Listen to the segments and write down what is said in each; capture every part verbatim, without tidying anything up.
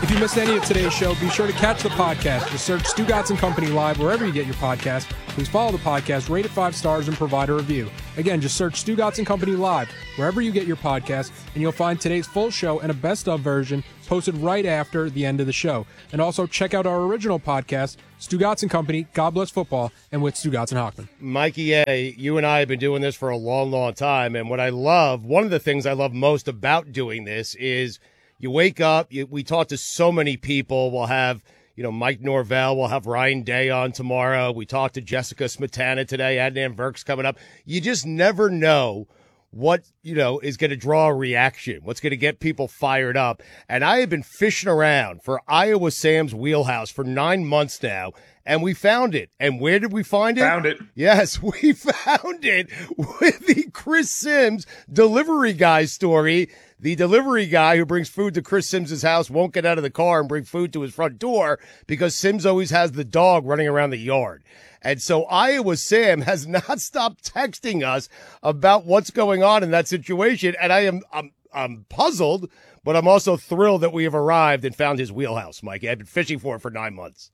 If you missed any of today's show, be sure to catch the podcast. Just search Stugotz and Company Live wherever you get your podcast. Please follow the podcast, rate it five stars, and provide a review. Again, just search Stugotz and Company Live wherever you get your podcast, and you'll find today's full show and a best-of version posted right after the end of the show. And also check out our original podcast, Stugotz and Company, God Bless Football, and with Stugotz and Hochman. Mikey A., you and I have been doing this for a long, long time, and what I love, one of the things I love most about doing this is you wake up, you, we talk to so many people. We'll have, you know, Mike Norvell. We'll have Ryan Day on tomorrow. We talked to Jessica Smetana today. Adnan Verk's coming up. You just never know what, you know, is going to draw a reaction, what's going to get people fired up. And I have been fishing around for Iowa Sam's wheelhouse for nine months now, and we found it. And where did we find it? Found it. Yes, we found it with the Chris Sims delivery guy story. The delivery guy who brings food to Chris Sims' house won't get out of the car and bring food to his front door because Sims always has the dog running around the yard. And so Iowa Sam has not stopped texting us about what's going on in that situation. And I am I'm, I'm puzzled, but I'm also thrilled that we have arrived and found his wheelhouse, Mike. I've been fishing for it for nine months.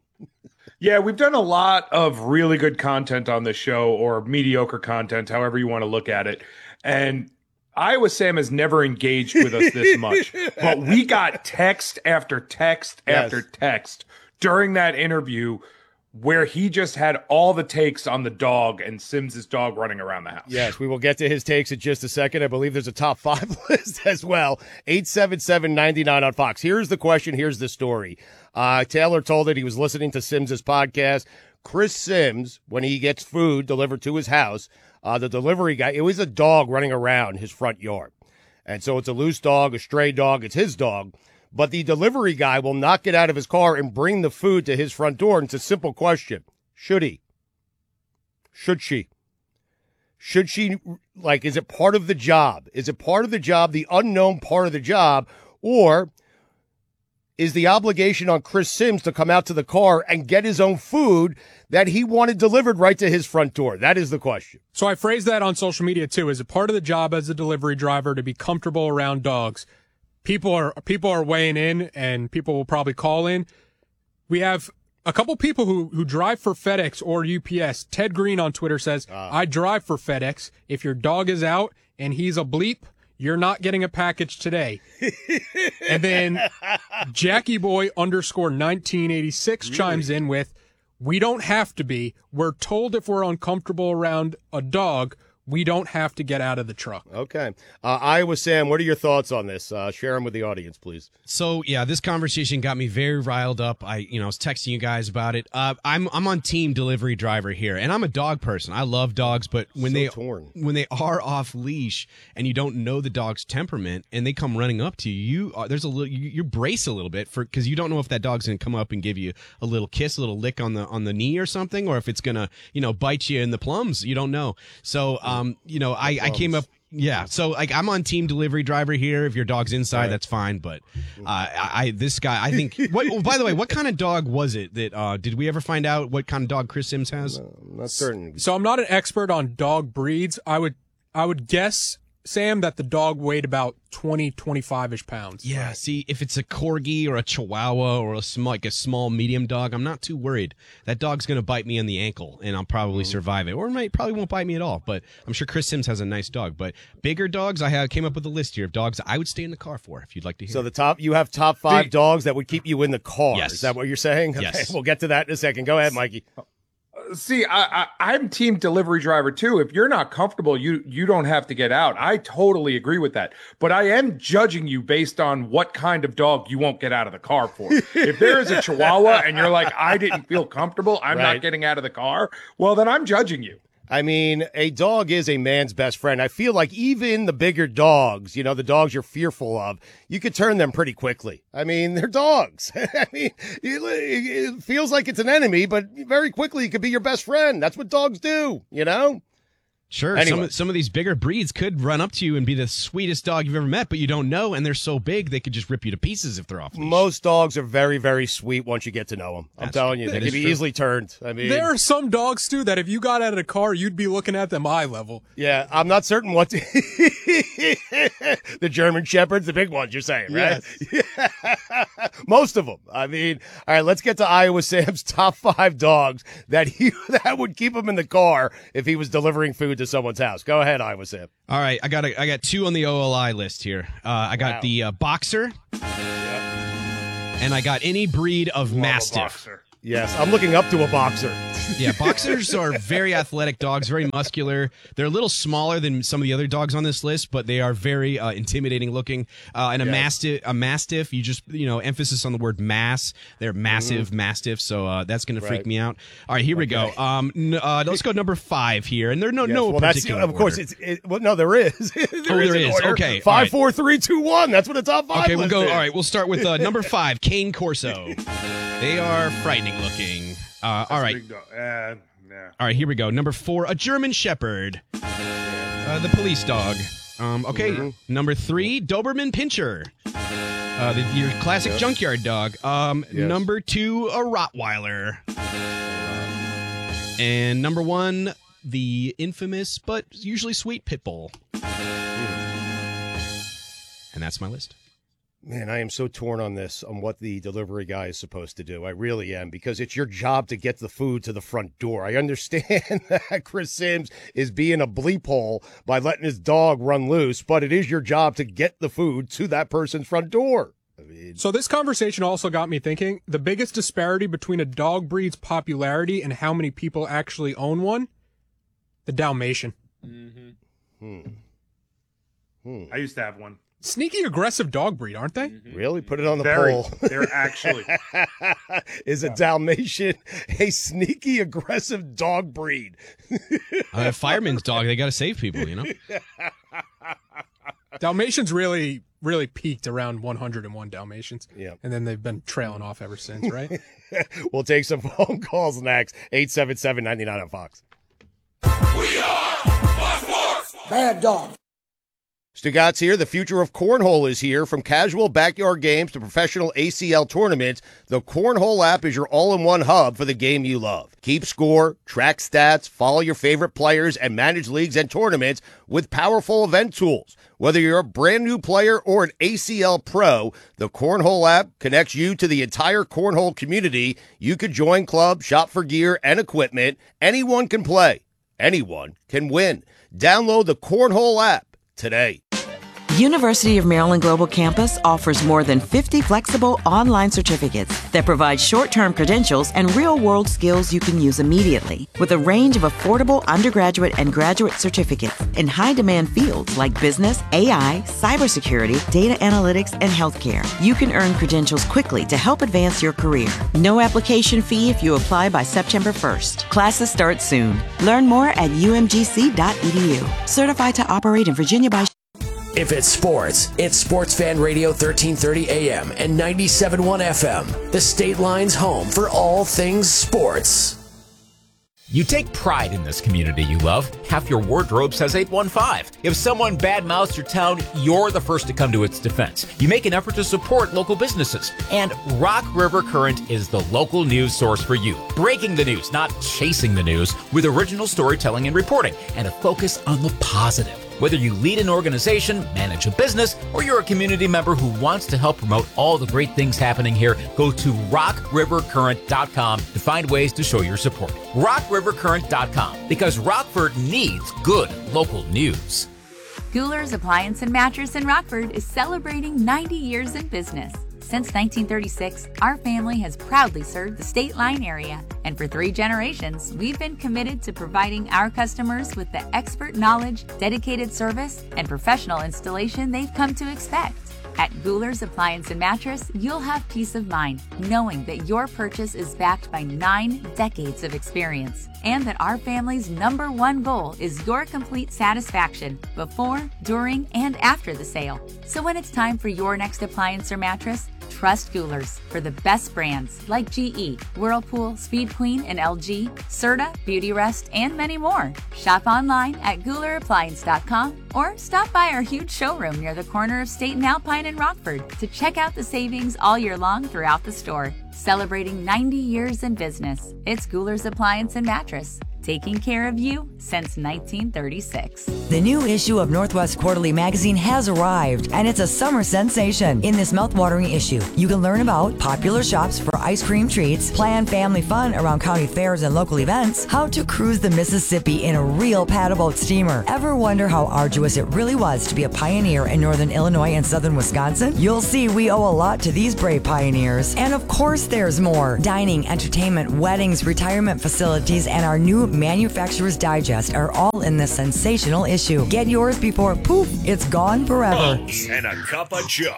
Yeah, we've done a lot of really good content on this show, or mediocre content, however you want to look at it. And Iowa Sam has never engaged with us this much, but we got text after text Yes. after text during that interview where he just had all the takes on the dog and Sims's dog running around the house. Yes, we will get to his takes in just a second. I believe there's a top five list as well. eight seven seven, nine nine on Fox. Here's the question. Here's the story. Uh, Taylor told it. He was listening to Sims's podcast. Chris Sims, when he gets food delivered to his house, uh, the delivery guy, it was a dog running around his front yard. And so it's a loose dog, a stray dog. It's his dog. But the delivery guy will not get out of his car and bring the food to his front door. And it's a simple question. Should he? Should she? Should she, like, is it part of the job? Is it part of the job, the unknown part of the job? Or is the obligation on Chris Sims to come out to the car and get his own food that he wanted delivered right to his front door? That is the question. So I phrased that on social media, too. Is it part of the job as a delivery driver to be comfortable around dogs? People are people are weighing in, and people will probably call in. We have a couple people who, who drive for FedEx or U P S. Ted Green on Twitter says, uh. I drive for FedEx. If your dog is out and he's a bleep, you're not getting a package today. And then Jackie Boy underscore nineteen eighty-six really? chimes in with, we don't have to be. We're told if we're uncomfortable around a dog, we don't have to get out of the truck. Okay. Uh, Iowa Sam, what are your thoughts on this? Uh, share them with the audience, please. So, yeah, this conversation got me very riled up. I, you know, I was texting you guys about it. Uh, I'm I'm on team delivery driver here, and I'm a dog person. I love dogs, but when so they torn. when they are off leash and you don't know the dog's temperament and they come running up to you, you uh, there's a little you, you brace a little bit for because you don't know if that dog's gonna come up and give you a little kiss, a little lick on the on the knee or something, or if it's gonna you know bite you in the plums. You don't know. So, um, you know, I, I came up. Yeah, so like I'm on team delivery driver here. If your dog's inside, right. that's fine. But uh, I, I this guy, I think. What? Oh, by the way, what kind of dog was it? That uh, did we ever find out what kind of dog Chris Sims has? No, I'm not certain. So I'm not an expert on dog breeds. I would I would guess, Sam, that the dog weighed about twenty, twenty-five-ish pounds. Yeah, right. See, if it's a corgi or a chihuahua or a small, like a small medium dog, I'm not too worried. That dog's going to bite me on the ankle, and I'll probably mm-hmm. survive it. Or it might, probably won't bite me at all, but I'm sure Chris Sims has a nice dog. But bigger dogs, I have, came up with a list here of dogs I would stay in the car for, if you'd like to hear. So the top, you have top five the, dogs that would keep you in the car. Yes. Is that what you're saying? Okay, yes. We'll get to that in a second. Go ahead, Mikey. See, I, I, I'm team delivery driver too. If you're not comfortable, you you don't have to get out. I totally agree with that. But I am judging you based on what kind of dog you won't get out of the car for. If there is a Chihuahua and you're like, I didn't feel comfortable, I'm right. not getting out of the car, well, then I'm judging you. I mean, a dog is a man's best friend. I feel like even the bigger dogs, you know, the dogs you're fearful of, you could turn them pretty quickly. I mean, they're dogs. I mean, it feels like it's an enemy, but very quickly it could be your best friend. That's what dogs do, you know? Sure, Anyway. some, of- some of these bigger breeds could run up to you and be the sweetest dog you've ever met, but you don't know, and they're so big they could just rip you to pieces if they're off leash. Most dogs are very, very sweet once you get to know them. I'm That's telling true. you, they That can is be true. easily turned. I mean, There are some dogs, Stu, that if you got out of the car, you'd be looking at them eye level. yeah, I'm not certain what to the German Shepherds, the big ones, you're saying, right? Most of them. I mean, all right, let's get to Iowa Sam's top five dogs that he that would keep him in the car if he was delivering food to someone's house. Go ahead, Iowa Sam. All right, I got a, I got two on the O L I list here. Uh, I got Wow. the uh, boxer, and I got any breed of mastiff. Yes, I'm looking up to a boxer. Yeah, boxers are very athletic dogs, very muscular. They're a little smaller than some of the other dogs on this list, but they are very uh, intimidating looking. Uh, and a Yes. mastiff, a mastiff, you just you know emphasis on the word mass. They're massive mastiffs, so uh, that's going to freak Right. me out. All right, here we go. Um, n- uh, let's go number five here, and there are no Yes, no well, that's particular of course order. it's it, well, no, there is. there Oh, there an is. order. Okay, all five, right. four, three, two, one. That's what a top five. Okay, we'll list go. is. All right, we'll start with uh, number five, Cane Corso. They are frightening looking. Uh, all right. Big dog. Uh, yeah. All right, here we go. Number four, a German Shepherd. Uh, the police dog. Um, okay, Mm-hmm. number three, Doberman Pinscher. Uh, the, your classic junkyard dog. Um, Yes. Number two, a Rottweiler. And number one, the infamous but usually sweet pit bull. And that's my list. Man, I am so torn on this, on what the delivery guy is supposed to do. I really am, because it's your job to get the food to the front door. I understand that Chris Sims is being a bleep hole by letting his dog run loose, but it is your job to get the food to that person's front door. I mean, So this conversation also got me thinking, the biggest disparity between a dog breed's popularity and how many people actually own one? The Dalmatian. hmm. Hmm. I used to have one. Sneaky aggressive dog breed, aren't they? Really? Put it on the Very. poll. They're actually. Is a Dalmatian a sneaky, aggressive dog breed? Uh, fireman's dog, they got to save people, you know? Dalmatians really, really peaked around one hundred one Dalmatians. Yeah. And then they've been trailing off ever since, right? We'll take some phone calls next. eight seven seven, nine nine on Fox. Bad dog. Stugatz here. The future of cornhole is here. From casual backyard games to professional A C L tournaments, the Cornhole app is your all-in-one hub for the game you love. Keep score, track stats, follow your favorite players, and manage leagues and tournaments with powerful event tools. Whether you're a brand new player or an A C L pro, the Cornhole app connects you to the entire cornhole community. You could join clubs, shop for gear and equipment. Anyone can play. Anyone can win. Download the Cornhole app today. University of Maryland Global Campus offers more than fifty flexible online certificates that provide short-term credentials and real-world skills you can use immediately. With a range of affordable undergraduate and graduate certificates in high-demand fields like business, A I, cybersecurity, data analytics, and healthcare, you can earn credentials quickly to help advance your career. No application fee if you apply by September first. Classes start soon. Learn more at u m g c dot e d u. Certified to operate in Virginia by If it's sports, it's Sports Fan Radio thirteen thirty A M and ninety-seven point one F M, the State Line's home for all things sports. You take pride in this community you love. Half your wardrobe says eight one five. If someone badmouths your town, you're the first to come to its defense. You make an effort to support local businesses. And Rock River Current is the local news source for you. Breaking the news, not chasing the news, with original storytelling and reporting, and a focus on the positive. Whether you lead an organization, manage a business, or you're a community member who wants to help promote all the great things happening here, go to rock river current dot com to find ways to show your support. rock river current dot com, because Rockford needs good local news. Gouler's Appliance and Mattress in Rockford is celebrating ninety years in business. Since nineteen thirty-six, our family has proudly served the State Line area, and for three generations, we've been committed to providing our customers with the expert knowledge, dedicated service, and professional installation they've come to expect. At Gouler's Appliance and Mattress, you'll have peace of mind knowing that your purchase is backed by nine decades of experience, and that our family's number one goal is your complete satisfaction before, during, and after the sale. So when it's time for your next appliance or mattress, Trust Goulers for the best brands like G E, Whirlpool, Speed Queen, and L G, Serta, Beautyrest, and many more. Shop online at Gouler Appliance dot com or stop by our huge showroom near the corner of State and Alpine in Rockford to check out the savings all year long throughout the store. Celebrating ninety years in business, it's Gouler's Appliance and Mattress. Taking care of you since nineteen thirty-six. The new issue of Northwest Quarterly Magazine has arrived, and it's a summer sensation. In this mouthwatering issue, you can learn about popular shops for ice cream treats, plan family fun around county fairs and local events, how to cruise the Mississippi in a real paddleboat steamer. Ever wonder how arduous it really was to be a pioneer in northern Illinois and southern Wisconsin? You'll see we owe a lot to these brave pioneers. And of course there's more. Dining, entertainment, weddings, retirement facilities, and our new Manufacturer's Digest are all in this sensational issue. Get yours before, poof, it's gone forever. And a cup of Joe.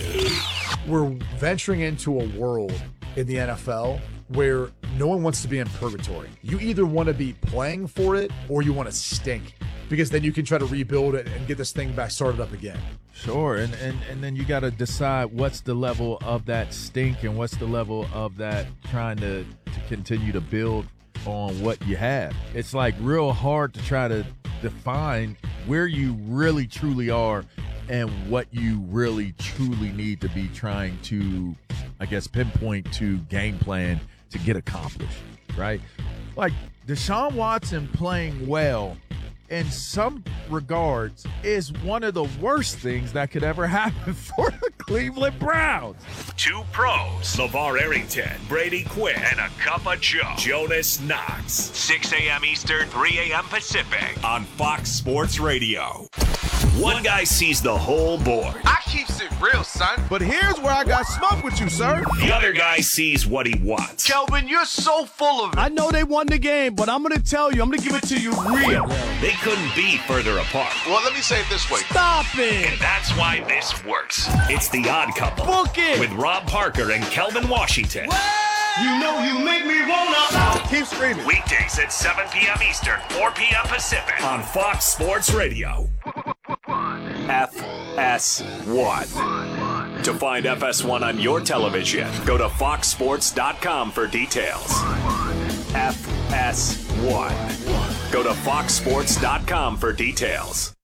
We're venturing into a world in the N F L where no one wants to be in purgatory. You either want to be playing for it or you want to stink, because then you can try to rebuild it and get this thing back started up again. Sure, and, and, and then you got to decide what's the level of that stink and what's the level of that trying to, to continue to build on what you have. It's like real hard to try to define where you really truly are and what you really truly need to be trying to, I guess, pinpoint to game plan to get accomplished, right? Like Deshaun Watson playing well in some regards is one of the worst things that could ever happen for the Cleveland Browns. Two pros, LeVar Arrington, Brady Quinn, and a cup of Joe, Jonas Knox. six a.m. Eastern, three a.m. Pacific on Fox Sports Radio. One guy sees the whole board. I keeps it real, son. But here's where I got smoke with you, sir. The other guy sees what he wants. Kelvin, you're so full of it. I know they won the game, but I'm going to tell you, I'm going to give it to you real. They couldn't be further apart. Well, let me say it this way. Stop it. And that's why this works. It's The Odd Couple. Book it. With Rob Parker and Kelvin Washington. You know you make me wanna. Keep screaming. Weekdays at seven p.m. Eastern, four p.m. Pacific on Fox Sports Radio. F S one. To find F S one on your television, go to fox sports dot com for details. F S one. Go to fox sports dot com for details.